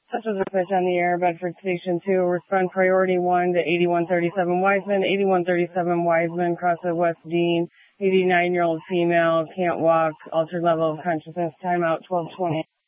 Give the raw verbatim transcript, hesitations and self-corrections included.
Such as a fish on the air, Bedford Station two. Respond priority one to eighty-one thirty-seven Wiseman. eighty-one thirty-seven Wiseman, cross of West Dean. eighty-nine-year-old female, can't walk, altered level of consciousness, timeout twelve twenty.